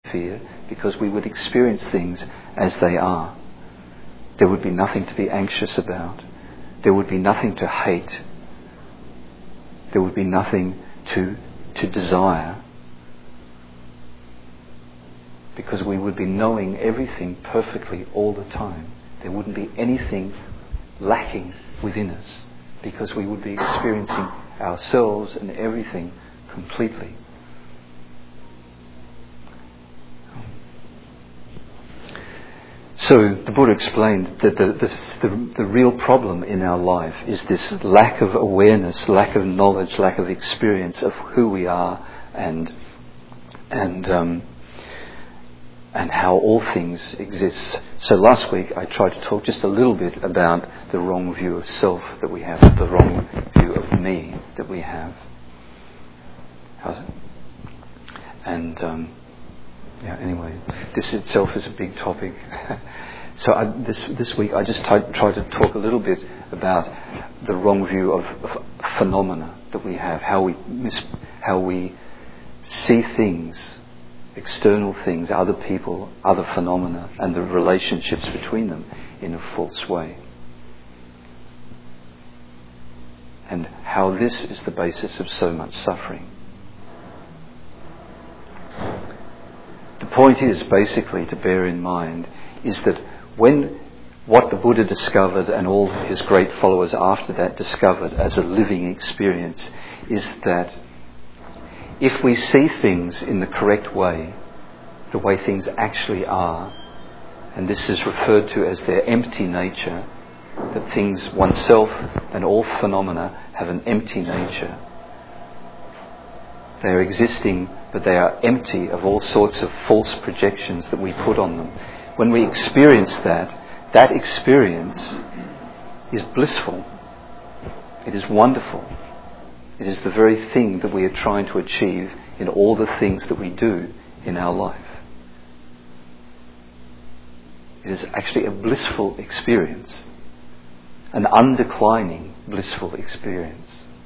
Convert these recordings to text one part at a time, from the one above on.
fear, because we would experience things as they are. There would be nothing to be anxious about. There would be nothing to hate. There would be nothing to desire. Because we would be knowing everything perfectly all the time. There wouldn't be anything lacking within us, because we would be experiencing ourselves and everything completely. So the Buddha explained that the real problem in our life is this lack of awareness, lack of knowledge, lack of experience of who we are and how all things exist. So last week I tried to talk just a little bit about the wrong view of self that we have, the wrong view of me that we have. Anyway, this itself is a big topic. So this week I just tried to talk a little bit about the wrong view of phenomena that we have, how we see things, external things, other people, other phenomena, and the relationships between them in a false way. And how this is the basis of so much suffering. The point is basically to bear in mind is that what the Buddha discovered and all his great followers after that discovered as a living experience is that if we see things in the correct way, the way things actually are, and this is referred to as their empty nature, that things, oneself and all phenomena have an empty nature. They are existing, but they are empty of all sorts of false projections that we put on them. When we experience that experience is blissful. It is wonderful. It is the very thing that we are trying to achieve in all the things that we do in our life. It is actually a blissful experience, an undeclining blissful experience.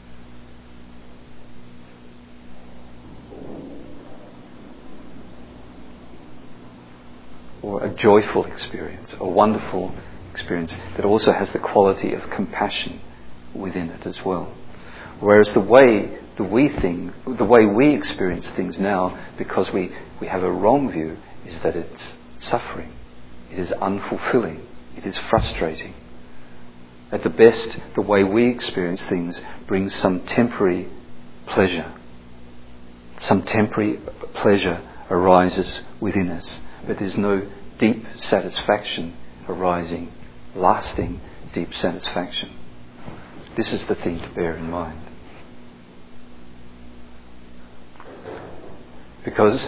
Or a joyful experience, a wonderful experience that also has the quality of compassion within it as well. Whereas the way we experience things now, because we have a wrong view, is that it's suffering, it is unfulfilling, it is frustrating. At the best, the way we experience things brings some temporary pleasure. Some temporary pleasure arises within us, but there's no deep satisfaction arising, lasting deep satisfaction. This is the thing to bear in mind. Because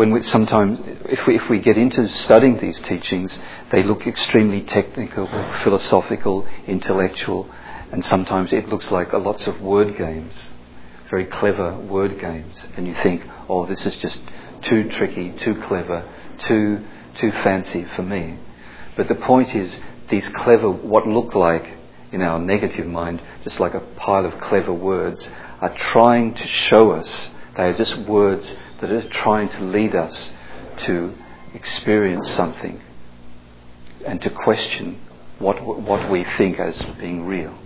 if we get into studying these teachings, they look extremely technical, philosophical, intellectual, and sometimes it looks like lots of word games, very clever word games, and you think, oh, this is just too tricky, too clever, too fancy for me. But the point is, these clever, what look like in our negative mind, just like a pile of clever words, are trying to show us, they are just words that are trying to lead us to experience something and to question what we think as being real.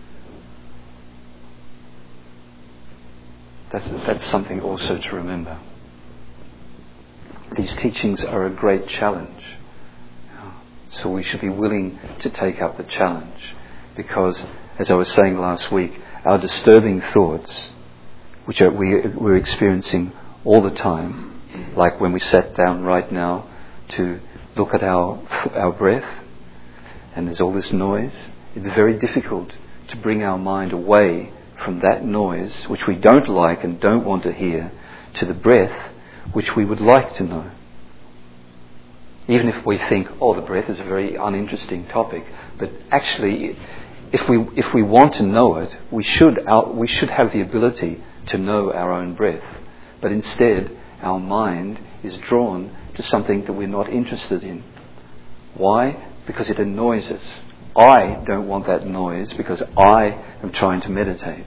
That's something also to remember. These teachings are a great challenge. So we should be willing to take up the challenge. Because, as I was saying last week, our disturbing thoughts, which we're experiencing all the time, like when we sat down right now to look at our breath, and there's all this noise, it's very difficult to bring our mind away from that noise, which we don't like and don't want to hear, to the breath, which we would like to know. Even if we think, oh, the breath is a very uninteresting topic, but actually, if we want to know it, we should have the ability to know our own breath. But instead, our mind is drawn to something that we're not interested in. Why? Because it annoys us. I don't want that noise because I am trying to meditate.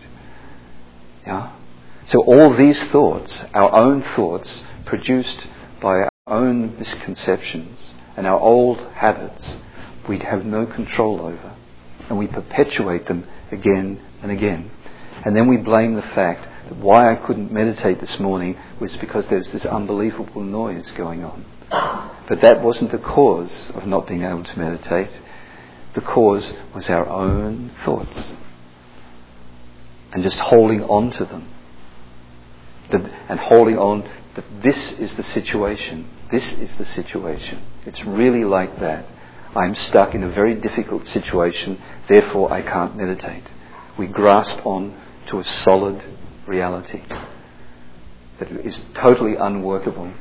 Yeah? So all these thoughts, our own thoughts, produced by own misconceptions and our old habits we have no control over, and we perpetuate them again and again. And then we blame the fact that why I couldn't meditate this morning was because there was this unbelievable noise going on. But that wasn't the cause of not being able to meditate. The cause was our own thoughts. And just holding on to them. And holding on that this is the situation. This is the situation. It's really like that. I'm stuck in a very difficult situation, therefore I can't meditate. We grasp on to a solid reality that is totally unworkable.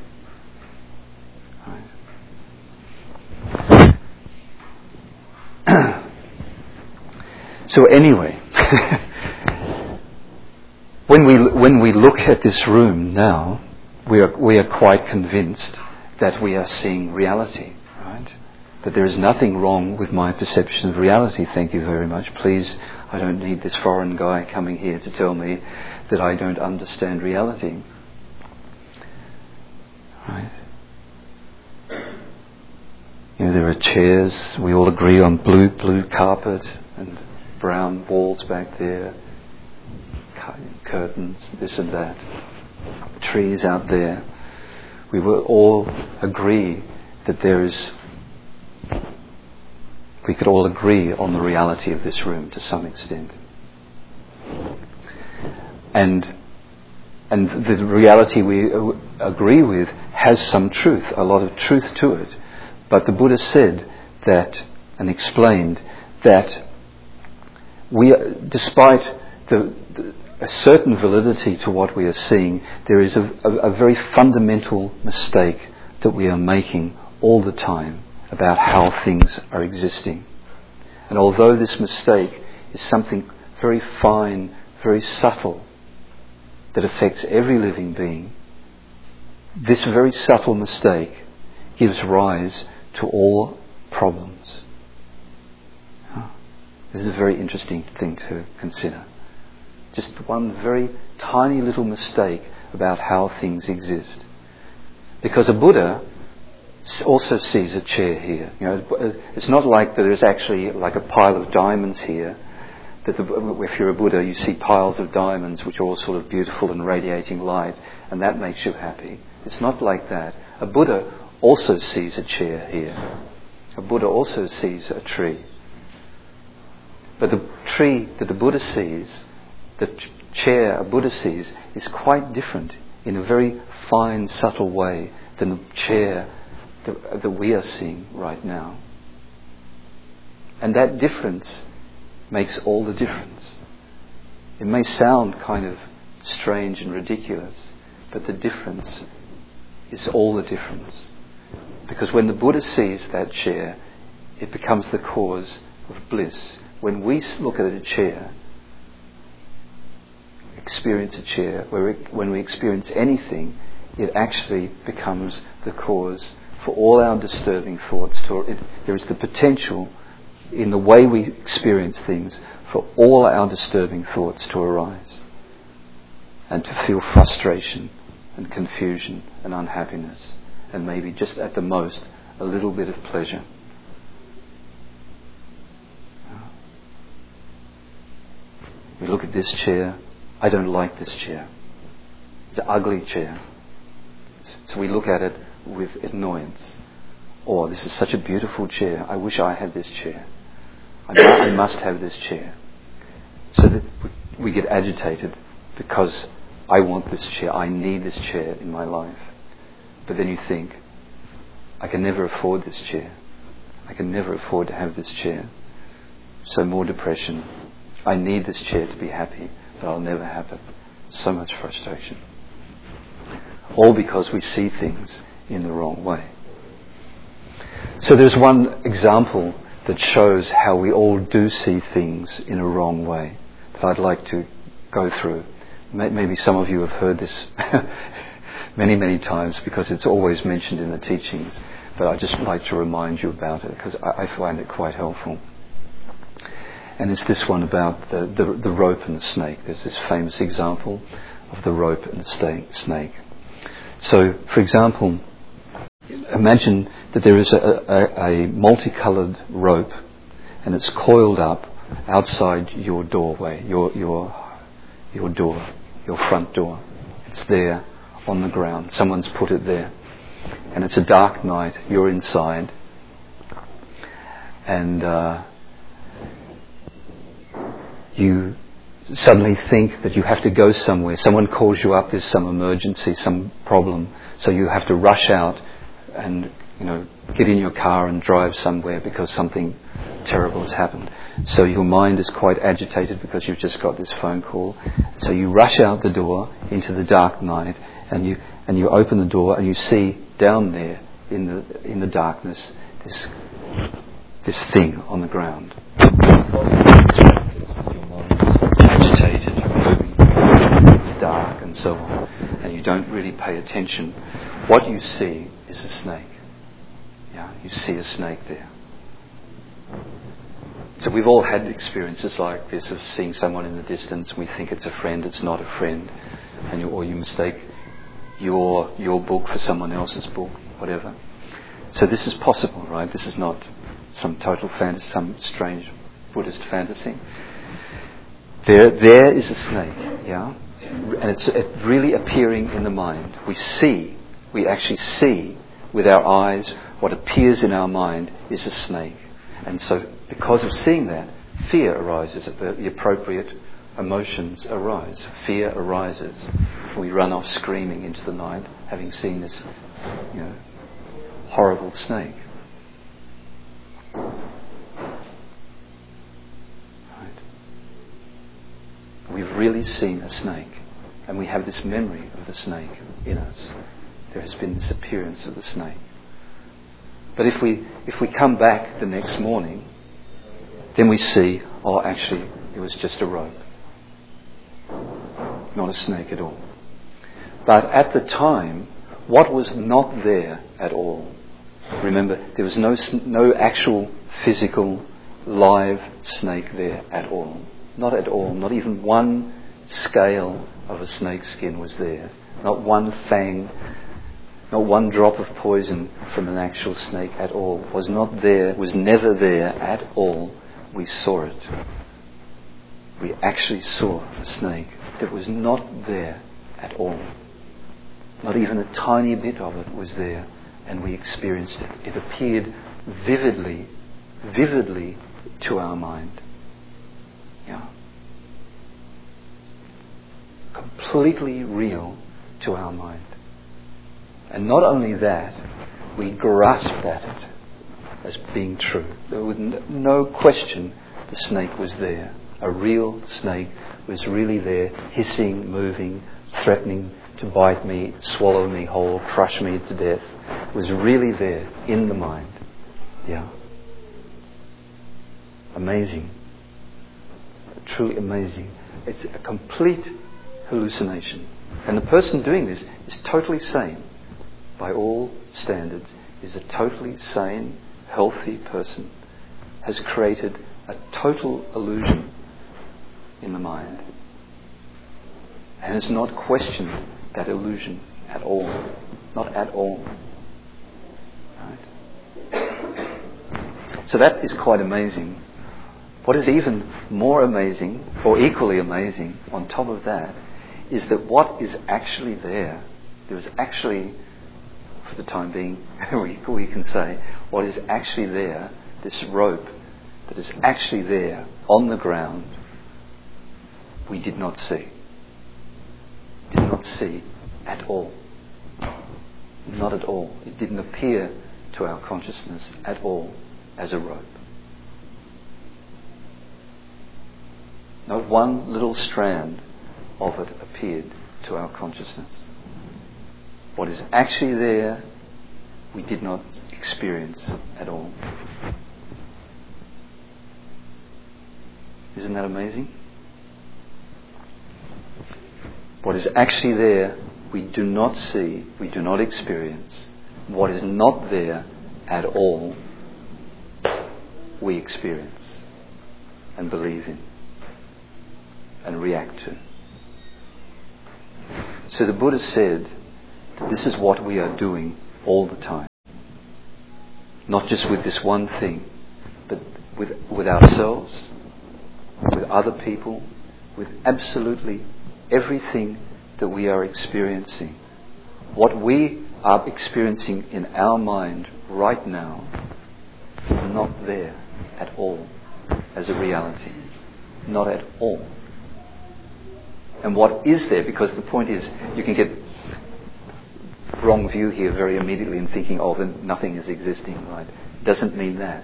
Right. So anyway, when we look at this room now, we are quite convinced that we are seeing reality, right? That there is nothing wrong with my perception of reality. Thank you very much. Please, I don't need this foreign guy coming here to tell me that I don't understand reality. Right? You know, there are chairs, we all agree on blue carpet and brown walls back there, curtains, this and that, trees out there. We will all agree that we could all agree on the reality of this room to some extent. And the reality we agree with has some truth, a lot of truth to it. But the Buddha said that, and explained that despite a certain validity to what we are seeing, there is a very fundamental mistake that we are making all the time about how things are existing. And although this mistake is something very fine, very subtle, that affects every living being, this very subtle mistake gives rise to all problems. This is a very interesting thing to consider. Just one very tiny little mistake about how things exist. Because a Buddha also sees a chair here. You know, it's not like that there's actually like a pile of diamonds here. That if you're a Buddha, you see piles of diamonds which are all sort of beautiful and radiating light, and that makes you happy. It's not like that. A Buddha also sees a chair here. A Buddha also sees a tree. But the tree that the Buddha sees, the chair a Buddha sees, is quite different in a very fine, subtle way than the chair that we are seeing right now. And that difference makes all the difference. It may sound kind of strange and ridiculous, but the difference is all the difference. Because when the Buddha sees that chair, it becomes the cause of bliss. When we look at a chair, experience a chair, when we experience anything, it actually becomes the cause for all our disturbing thoughts. There is the potential in the way we experience things for all our disturbing thoughts to arise and to feel frustration and confusion and unhappiness and maybe just at the most a little bit of pleasure. We look at this chair. I don't like this chair. It's an ugly chair. So we look at it with annoyance. Oh, this is such a beautiful chair. I wish I had this chair. I must have this chair. So that we get agitated because I want this chair. I need this chair in my life. But then you think, I can never afford this chair. I can never afford to have this chair. So more depression. I need this chair to be happy, but I'll never have it. So much frustration. All because we see things in the wrong way. So there's one example that shows how we all do see things in a wrong way that I'd like to go through. Maybe some of you have heard this many, many times because it's always mentioned in the teachings, but I'd just like to remind you about it because I find it quite helpful. And it's this one about the rope and the snake. There's this famous example of the rope and the snake. So, for example, imagine that there is a multicolored rope, and it's coiled up outside your doorway, your door, your front door. It's there on the ground. Someone's put it there. And it's a dark night. You're inside. And you suddenly think that you have to go somewhere. Someone calls you up, there's some emergency, some problem. So you have to rush out and, get in your car and drive somewhere because something terrible has happened. So your mind is quite agitated because you've just got this phone call. So you rush out the door into the dark night, and you open the door and you see down there in the darkness this thing on the ground. Your mind is agitated, you're moving, it's dark and so on, and you don't really pay attention. What you see is a snake. Yeah, you see a snake there. So we've all had experiences like this of seeing someone in the distance. We think it's a friend, it's not a friend, or you mistake your book for someone else's book, whatever. So this is possible, right? This is not some total fantasy, some strange Buddhist fantasy. There is a snake, yeah, and it's really appearing in the mind. We actually see with our eyes what appears in our mind is a snake, and so because of seeing that, fear arises. The appropriate emotions arise. Fear arises. We run off screaming into the night, having seen this, horrible snake. Right? We've really seen a snake, and we have this memory of the snake in us. There has been this appearance of the snake. But if we come back the next morning, then we see, actually, it was just a rope. Not a snake at all. But at the time, what was not there at all? Remember, there was no actual physical live snake there at all. Not at all. Not even one scale of a snake skin was there. Not one fang, not one drop of poison from an actual snake at all. Was not there, was never there at all. We saw it. We actually saw a snake that was not there at all. Not even a tiny bit of it was there, and we experienced it. It appeared vividly to our mind. Yeah. Completely real to our mind. And not only that, we grasped at it as being true. There was no question the snake was there. A real snake was really there, hissing, moving, threatening to bite me, swallow me whole, crush me to death. It was really there in the mind. Yeah. Amazing. Truly amazing. It's a complete hallucination. And the person doing this is totally sane. By all standards, is a totally sane, healthy person. Has created a total illusion in the mind. And has not questioned that illusion at all. Not at all. Right? So that is quite amazing. What is even more amazing, or equally amazing, on top of that, is that what is actually there is actually, for the time being, we can say, what is actually there, this rope that is actually there on the ground, we did not see. Did not see at all. Not at all. It didn't appear to our consciousness at all as a rope. Not one little strand of it appeared to our consciousness. What is actually there, we did not experience at all. Isn't that amazing? What is actually there, we do not see, we do not experience. What is not there at all, we experience and believe in and react to. So the Buddha said that this is what we are doing all the time. not just with this one thing, but with ourselves, with other people, with absolutely everything that we are experiencing. What we are experiencing in our mind right now is not there at all as a reality. Not at all. And what is there, because the point is, you can get wrong view here very immediately in thinking, oh, then nothing is existing, right? Doesn't mean that.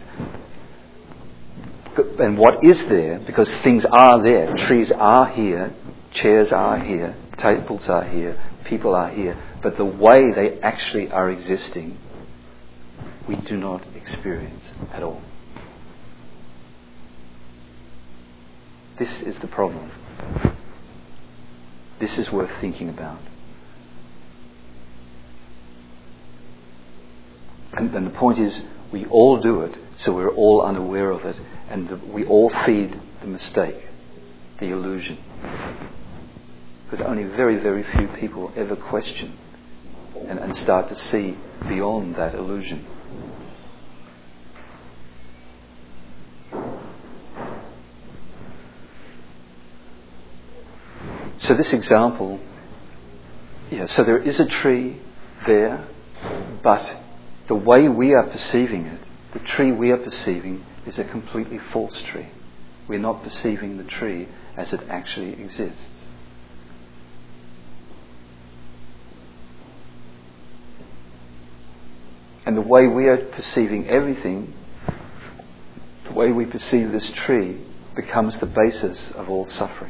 And what is there, because things are there, trees are here, chairs are here, tables are here, people are here, but the way they actually are existing, we do not experience at all. This is the problem. This is worth thinking about. And the point is, we all do it, so we're all unaware of it, and we all feed the mistake, the illusion. Because only very, very few people ever question and start to see beyond that illusion. So this example, so there is a tree there, but the way we are perceiving it, the tree we are perceiving is a completely false tree. We're not perceiving the tree as it actually exists. And the way we are perceiving everything, the way we perceive this tree, becomes the basis of all suffering.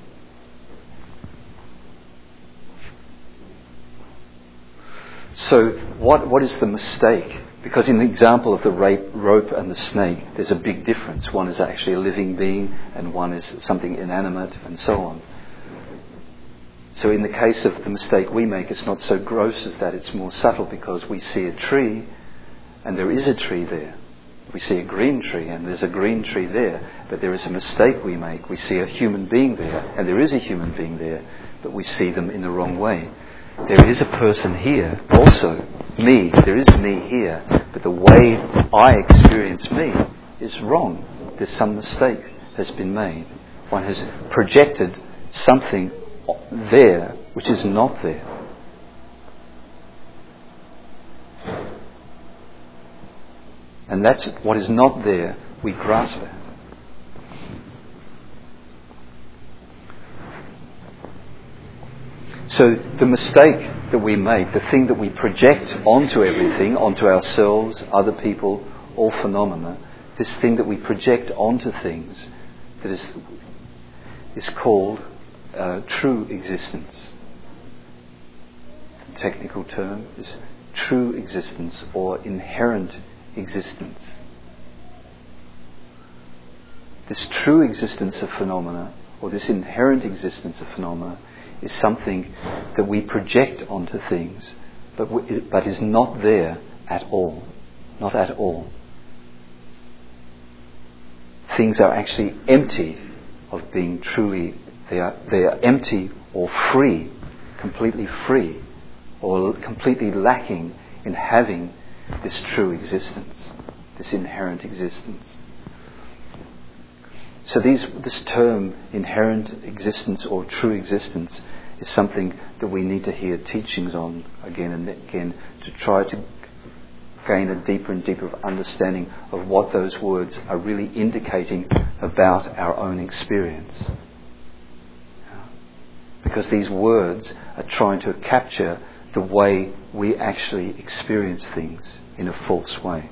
So what is the mistake? Because in the example of the rope and the snake, there's a big difference. One is actually a living being and one is something inanimate and so on. So in the case of the mistake we make, it's not so gross as that, it's more subtle, because we see a tree and there is a tree there. We see a green tree and there's a green tree there, but there is a mistake we make. We see a human being there and there is a human being there, but we see them in the wrong way. There is a person here also, me, there is me here, but the way I experience me is wrong. There's some mistake has been made. One has projected something there which is not there. And that's what is not there, we grasp at. So the mistake that we make, the thing that we project onto everything, onto ourselves, other people, all phenomena, this thing that we project onto things, that is called true existence. The technical term is true existence or inherent existence. This true existence of phenomena, or this inherent existence of phenomena, is something that we project onto things, but is not there at all. Not at all. Things are actually empty of being truly, they are empty or free, completely free, or completely lacking in having this true existence, this inherent existence. So this term, inherent existence or true existence, is something that we need to hear teachings on again and again to try to gain a deeper and deeper understanding of what those words are really indicating about our own experience. Because these words are trying to capture the way we actually experience things in a false way.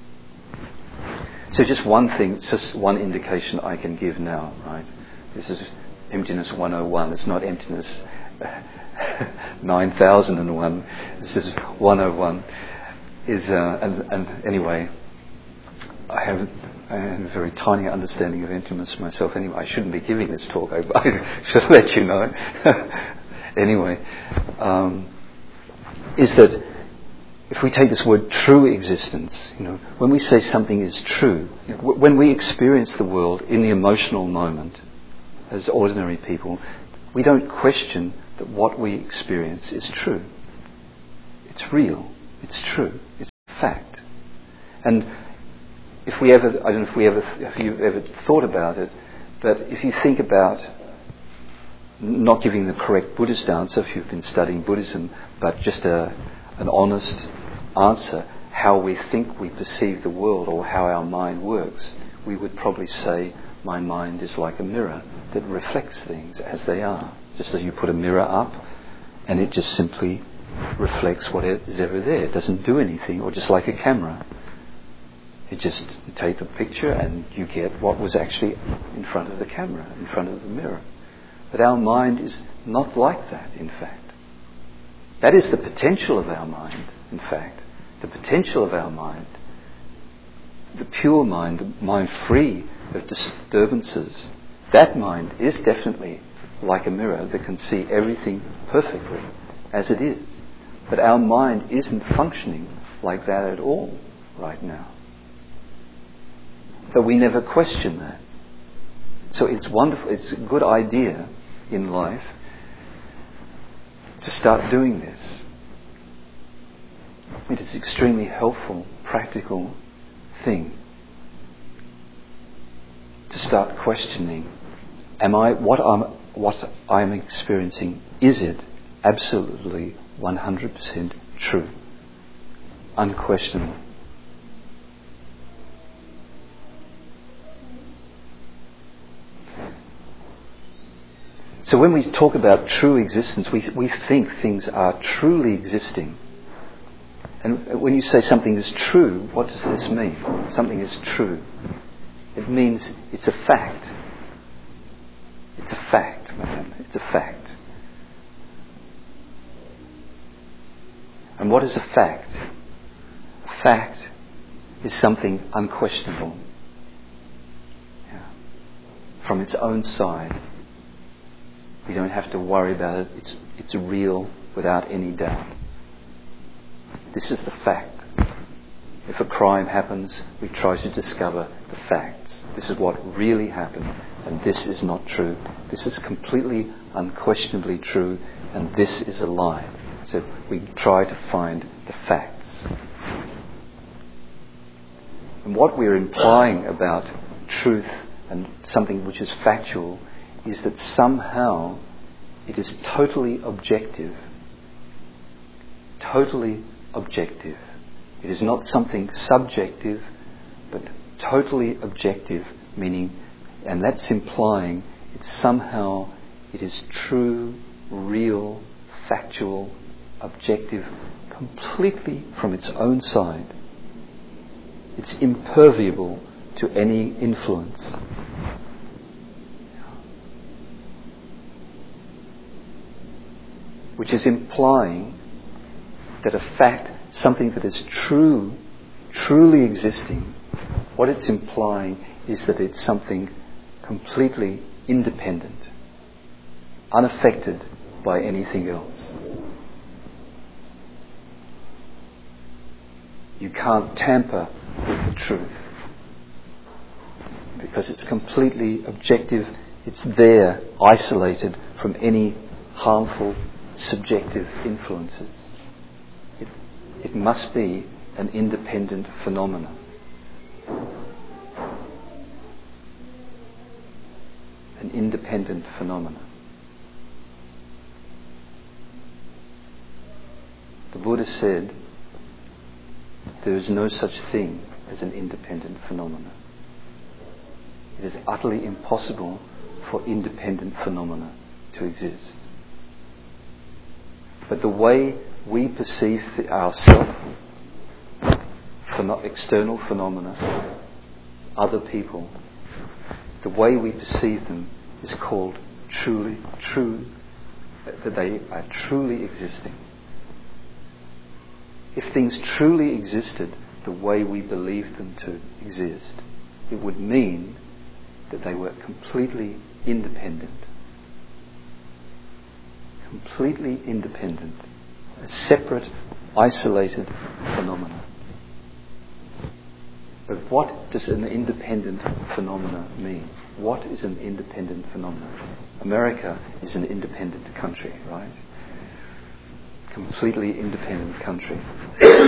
So just one thing, just one indication I can give now, right? This is Emptiness 101. It's not Emptiness 9001. This is 101. And anyway, I have a very tiny understanding of emptiness myself. Anyway, I shouldn't be giving this talk. I should let you know. Anyway, is that if we take this word true existence, when we say something is true, when we experience the world in the emotional moment as ordinary people, we don't question that what we experience is true. It's real. It's true. It's fact. And if we ever, I don't know if you've ever thought about it, but if you think about not giving the correct Buddhist answer, if you've been studying Buddhism, but just an honest answer, how we think we perceive the world or how our mind works, we would probably say, my mind is like a mirror that reflects things as they are. Just as you put a mirror up and it just simply reflects what is ever there. It doesn't do anything, or just like a camera. You just take the picture and you get what was actually in front of the camera, in front of the mirror. But our mind is not like that, in fact. That is the potential of our mind, in fact. The potential of our mind, the pure mind, the mind free of disturbances, that mind is definitely like a mirror that can see everything perfectly as it is. But our mind isn't functioning like that at all right now. But we never question that. So it's wonderful, it's a good idea in life to start doing this. It is an extremely helpful, practical thing to start questioning, what I'm experiencing, is it absolutely 100% true, unquestionable? So when we talk about true existence, we think things are truly existing. And when you say something is true, what does this mean? Something is true. It means it's a fact. It's a fact, man. It's a fact. And what is a fact? A fact is something unquestionable. Yeah. From its own side. We don't have to worry about it. It's real without any doubt. This is the fact. If a crime happens, we try to discover the facts. This is what really happened, and this is not true. This is completely, unquestionably true, and this is a lie. So we try to find the facts. And what we're implying about truth and something which is factual is that somehow it is totally objective. Totally objective. It is not something subjective, but totally objective, meaning, and that's implying it is true, real, factual, objective, completely from its own side. It's imperviable to any influence. Which is implying that a fact, something that is true, truly existing, what it's implying is that it's something completely independent, unaffected by anything else. You can't tamper with the truth because it's completely objective. It's there, isolated from any harmful subjective influences. It must be an independent phenomenon. An independent phenomenon. The Buddha said there is no such thing as an independent phenomenon. It is utterly impossible for independent phenomena to exist. But the way we perceive ourselves, external phenomena, other people, the way we perceive them is called true, that they are truly existing. If things truly existed the way we believe them to exist, it would mean that they were completely independent. Completely independent. A separate, isolated phenomenon. But what does an independent phenomena mean? What is an independent phenomenon? America is an independent country, right? Completely independent country.